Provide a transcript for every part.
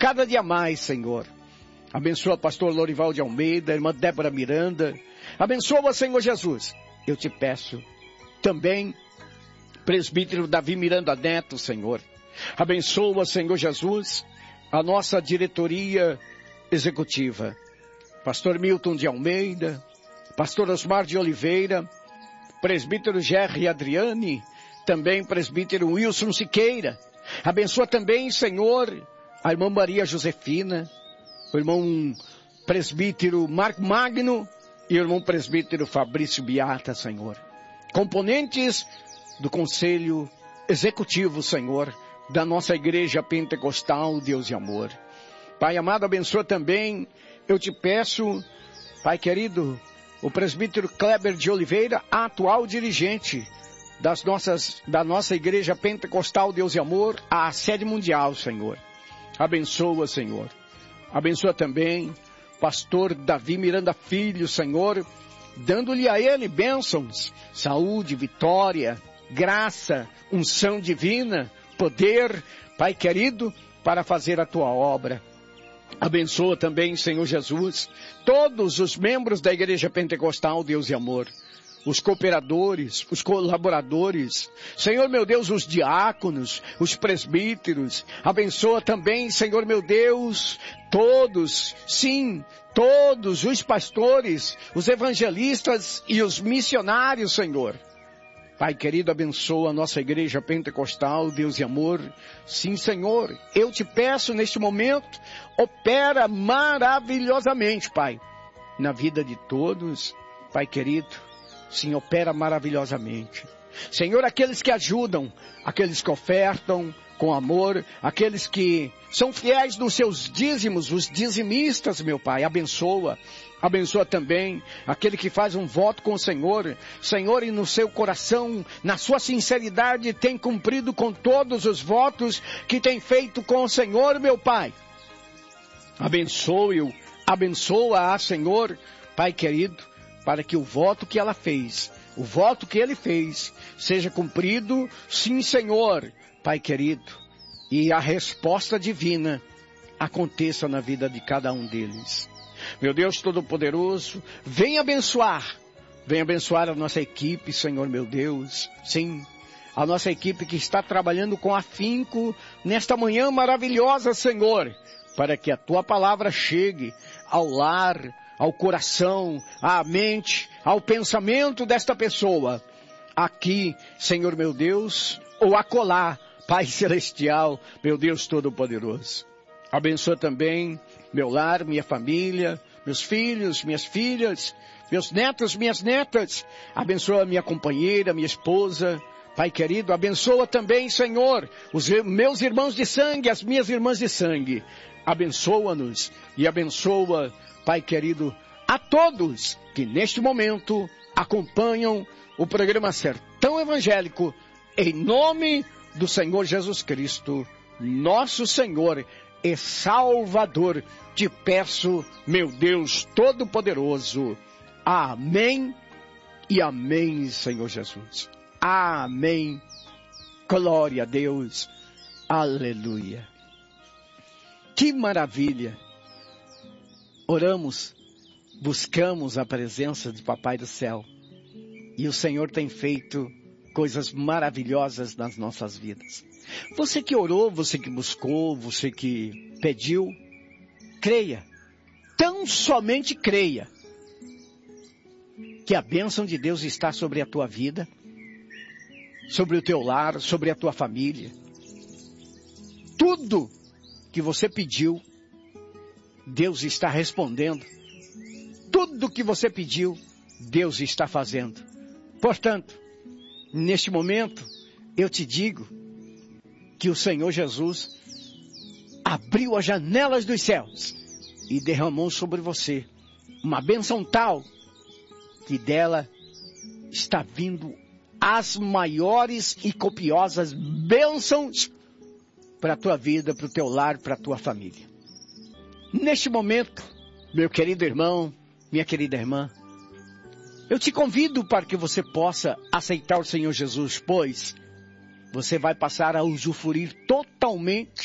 cada dia mais, Senhor. Abençoa pastor Lorival de Almeida, irmã Débora Miranda. Abençoa, Senhor Jesus. Eu te peço também, presbítero Davi Miranda Neto, Senhor. Abençoa, Senhor Jesus, a nossa diretoria executiva. Pastor Milton de Almeida, pastor Osmar de Oliveira, presbítero Gerry Adriane, também presbítero Wilson Siqueira. Abençoa também, Senhor, a irmã Maria Josefina, o irmão presbítero Marco Magno e o irmão presbítero Fabrício Beata, Senhor. Componentes do Conselho Executivo, Senhor, da nossa Igreja Pentecostal, Deus e Amor. Pai amado, abençoa também, eu te peço, Pai querido, o presbítero Kleber de Oliveira, atual dirigente da nossa Igreja Pentecostal, Deus e Amor, a sede mundial, Senhor. Abençoa, Senhor. Abençoa também pastor Davi Miranda Filho, Senhor, dando-lhe a ele bênçãos, saúde, vitória, graça, unção divina, poder, Pai querido, para fazer a tua obra. Abençoa também, Senhor Jesus, todos os membros da Igreja Pentecostal, Deus e Amor, os cooperadores, os colaboradores, Senhor meu Deus, os diáconos, os presbíteros. Abençoa também, Senhor meu Deus, todos, sim, todos os pastores, os evangelistas e os missionários, Senhor. Pai querido, abençoa a nossa Igreja Pentecostal, Deus e Amor. Sim, Senhor, eu te peço neste momento, opera maravilhosamente, Pai, na vida de todos, Pai querido. Sim, opera maravilhosamente. Senhor, aqueles que ajudam, aqueles que ofertam com amor, aqueles que são fiéis nos seus dízimos, os dizimistas, meu Pai, abençoa. Abençoa também aquele que faz um voto com o Senhor. Senhor, e no seu coração, na sua sinceridade, tem cumprido com todos os votos que tem feito com o Senhor, meu Pai. Abençoe-o, abençoa-a, Senhor, Pai querido, para que o voto que ela fez, o voto que ele fez, seja cumprido, sim, Senhor, Pai querido, e a resposta divina aconteça na vida de cada um deles. Meu Deus Todo-Poderoso, vem abençoar a nossa equipe, Senhor meu Deus, sim, a nossa equipe que está trabalhando com afinco nesta manhã maravilhosa, Senhor, para que a tua palavra chegue ao lar, ao coração, à mente, ao pensamento desta pessoa, aqui, Senhor meu Deus, ou acolá, Pai Celestial, meu Deus Todo-Poderoso. Abençoa também meu lar, minha família, meus filhos, minhas filhas, meus netos, minhas netas. Abençoa minha companheira, minha esposa, Pai querido. Abençoa também, Senhor, os meus irmãos de sangue, as minhas irmãs de sangue. Abençoa-nos e abençoa, Pai querido, a todos que neste momento acompanham o programa Sertão Evangélico, em nome do Senhor Jesus Cristo, nosso Senhor e Salvador, te peço, meu Deus Todo-Poderoso. Amém e amém, Senhor Jesus. Amém. Glória a Deus. Aleluia. Que maravilha. Oramos, buscamos a presença de Papai do Céu. E o Senhor tem feito coisas maravilhosas nas nossas vidas. Você que orou, você que buscou, você que pediu, creia. Tão somente creia que a bênção de Deus está sobre a tua vida, sobre o teu lar, sobre a tua família. Tudo que você pediu, Deus está respondendo. Tudo que você pediu, Deus está fazendo. Portanto, neste momento, eu te digo que o Senhor Jesus abriu as janelas dos céus e derramou sobre você uma bênção tal que dela está vindo as maiores e copiosas bênçãos para a tua vida, para o teu lar, para a tua família. Neste momento, meu querido irmão, minha querida irmã, eu te convido para que você possa aceitar o Senhor Jesus, pois você vai passar a usufruir totalmente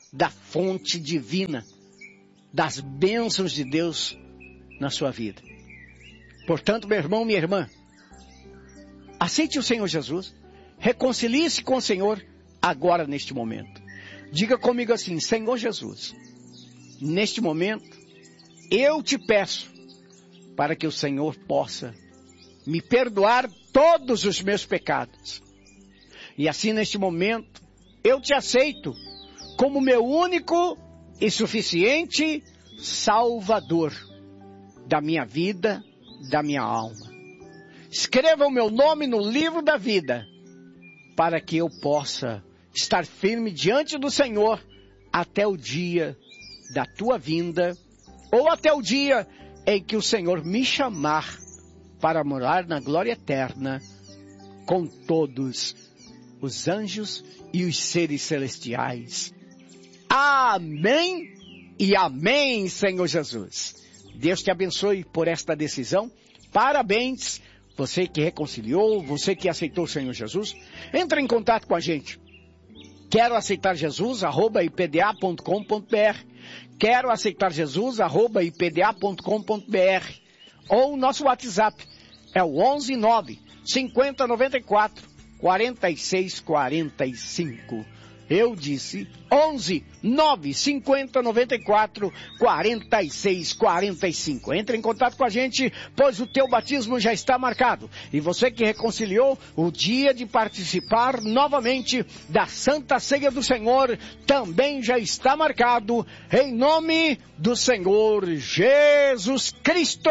da fonte divina, das bênçãos de Deus na sua vida. Portanto, meu irmão, minha irmã, aceite o Senhor Jesus, reconcilie-se com o Senhor agora, neste momento. Diga comigo assim: Senhor Jesus, neste momento, eu te peço para que o Senhor possa me perdoar todos os meus pecados. E assim, neste momento, eu te aceito como meu único e suficiente Salvador da minha vida, da minha alma. Escreva o meu nome no livro da vida, para que eu possa estar firme diante do Senhor até o dia da tua vinda, ou até o dia em que o Senhor me chamar para morar na glória eterna com todos os anjos e os seres celestiais. Amém e amém, Senhor Jesus. Deus te abençoe por esta decisão. Parabéns, você que reconciliou, você que aceitou o Senhor Jesus. Entre em contato com a gente. Quero aceitar Jesus, @ipda.com.br. Quero aceitar Jesus, @ipda.com.br. Ou o nosso WhatsApp é o 119 50 94 46 45. Eu disse 11 9 50 94 46 45. Entre em contato com a gente, pois o teu batismo já está marcado. E você que reconciliou, o dia de participar novamente da Santa Ceia do Senhor também já está marcado, em nome do Senhor Jesus Cristo.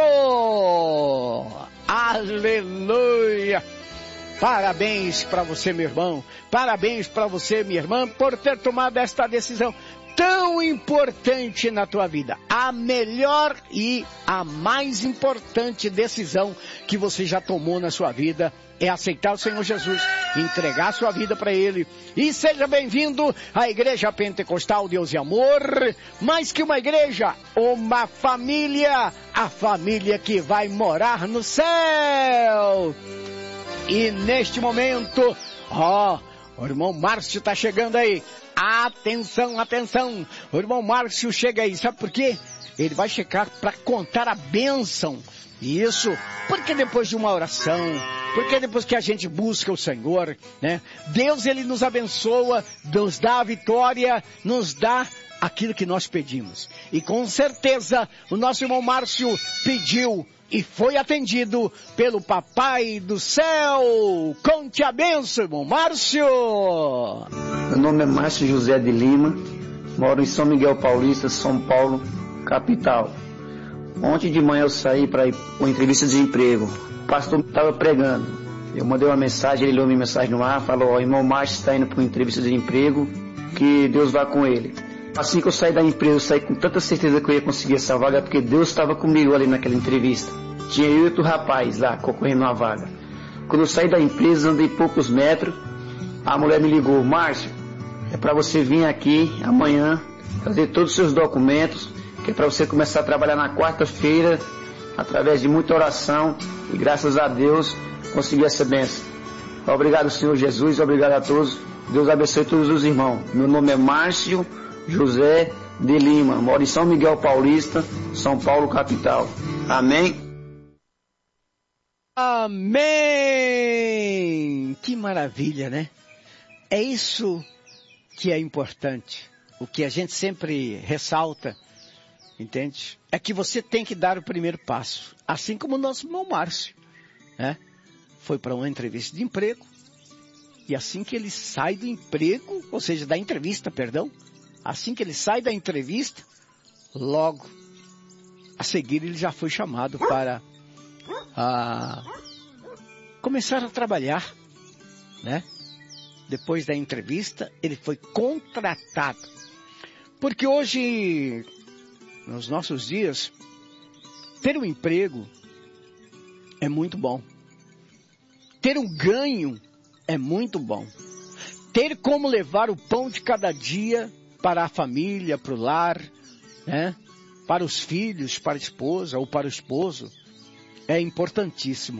Aleluia! Parabéns para você, meu irmão. Parabéns para você, minha irmã, por ter tomado esta decisão tão importante na tua vida. A melhor e a mais importante decisão que você já tomou na sua vida é aceitar o Senhor Jesus, entregar sua vida para Ele. E seja bem-vindo à Igreja Pentecostal Deus e Amor, mais que uma igreja, uma família, a família que vai morar no céu. E neste momento, o irmão Márcio está chegando aí. Atenção, atenção. O irmão Márcio chega aí. Sabe por quê? Ele vai chegar para contar a bênção. Isso, porque depois de uma oração, porque depois que a gente busca o Senhor, né? Deus, Ele nos abençoa, nos dá a vitória, nos dá aquilo que nós pedimos. E com certeza, o nosso irmão Márcio pediu e foi atendido pelo Papai do Céu. Conte a bênção, irmão Márcio. Meu nome é Márcio José de Lima, moro em São Miguel Paulista, São Paulo, capital. Ontem de manhã eu saí para ir para uma entrevista de emprego. O pastor estava pregando. Eu mandei uma mensagem, ele leu minha mensagem no ar, falou: irmão Márcio está indo para uma entrevista de emprego, que Deus vá com ele. Assim que eu saí da empresa, eu saí com tanta certeza que eu ia conseguir essa vaga, porque Deus estava comigo ali naquela entrevista. Tinha eu e outro rapaz lá, concorrendo uma vaga. Quando eu saí da empresa, andei poucos metros, a mulher me ligou: Márcio, é para você vir aqui amanhã, trazer todos os seus documentos, que é para você começar a trabalhar na quarta-feira, através de muita oração, e graças a Deus, consegui essa bênção. Obrigado, Senhor Jesus, obrigado a todos. Deus abençoe todos os irmãos. Meu nome é Márcio José de Lima, moro em São Miguel Paulista, São Paulo, capital. Amém? Amém! Que maravilha, né? É isso que é importante. O que a gente sempre ressalta, entende? É que você tem que dar o primeiro passo. Assim como o nosso irmão Márcio, né? Foi para uma entrevista de emprego. E assim que ele sai do emprego, ou seja, da entrevista, perdão, assim que ele sai da entrevista, logo a seguir ele já foi chamado para começar a trabalhar, né? Depois da entrevista, ele foi contratado. Porque hoje, nos nossos dias, ter um emprego é muito bom. Ter um ganho é muito bom. Ter como levar o pão de cada dia para a família, para o lar, né? Para os filhos, para a esposa ou para o esposo, é importantíssimo.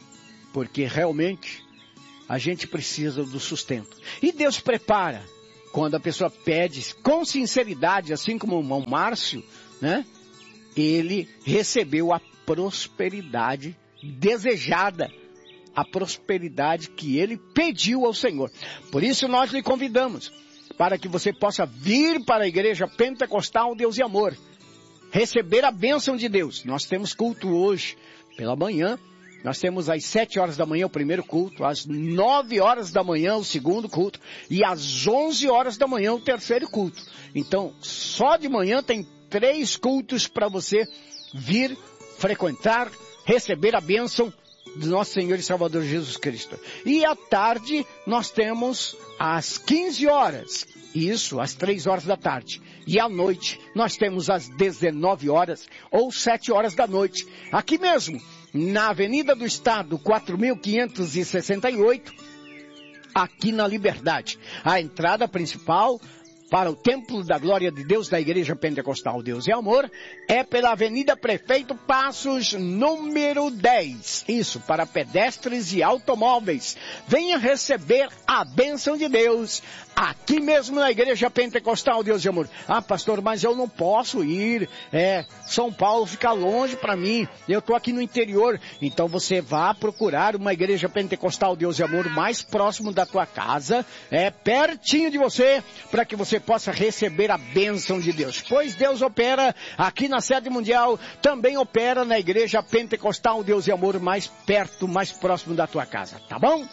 Porque realmente a gente precisa do sustento. E Deus prepara quando a pessoa pede com sinceridade, assim como o irmão Márcio, né? Ele recebeu a prosperidade desejada, a prosperidade que ele pediu ao Senhor. Por isso nós lhe convidamos para que você possa vir para a Igreja Pentecostal Deus e Amor, receber a bênção de Deus. Nós temos culto hoje pela manhã, nós temos às 7 horas da manhã o primeiro culto, às 9 horas da manhã o segundo culto e às 11 horas da manhã o terceiro culto. Então, só de manhã tem 3 cultos para você vir frequentar, receber a bênção do nosso Senhor e Salvador Jesus Cristo. E à tarde nós temos às 15 horas, isso, às 3 horas da tarde. E à noite nós temos às 19 horas ou 7 horas da noite, aqui mesmo, na Avenida do Estado, 4568, aqui na Liberdade. A entrada principal para o Templo da Glória de Deus da Igreja Pentecostal Deus e Amor é pela Avenida Prefeito Passos, número 10. Isso, para pedestres e automóveis. Venha receber a bênção de Deus aqui mesmo na Igreja Pentecostal Deus e Amor. Ah, pastor, mas eu não posso ir. São Paulo fica longe para mim. Eu estou aqui no interior. Então você vá procurar uma Igreja Pentecostal Deus e Amor mais próximo da tua casa, pertinho de você, para que você possa receber a bênção de Deus. Pois Deus opera aqui na sede mundial, também opera na Igreja Pentecostal Deus e Amor mais perto, mais próximo da tua casa. Tá bom?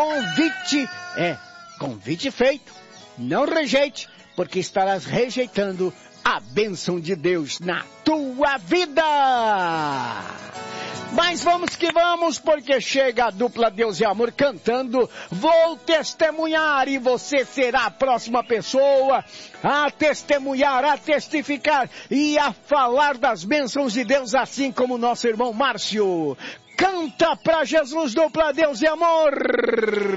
Convite feito. Não rejeite, porque estarás rejeitando a bênção de Deus na tua vida. Mas vamos que vamos, porque chega a dupla Deus e Amor cantando Vou Testemunhar, e você será a próxima pessoa a testemunhar, a testificar e a falar das bênçãos de Deus, assim como o nosso irmão Márcio. Canta pra Jesus, dupla Deus e Amor!